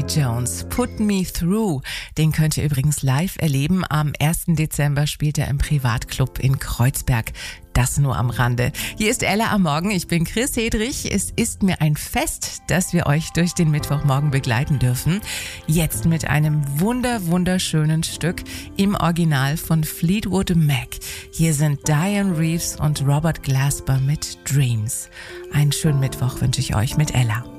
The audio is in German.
Jones, Put Me Through. Den könnt ihr übrigens live erleben. Am 1. Dezember spielt er im Privatclub in Kreuzberg. Das nur am Rande. Hier ist Ella am Morgen. Ich bin Chris Hedrich. Es ist mir ein Fest, dass wir euch durch den Mittwochmorgen begleiten dürfen. Jetzt mit einem wunderschönen Stück im Original von Fleetwood Mac. Hier sind Diane Reeves und Robert Glasper mit Dreams. Einen schönen Mittwoch wünsche ich euch mit Ella.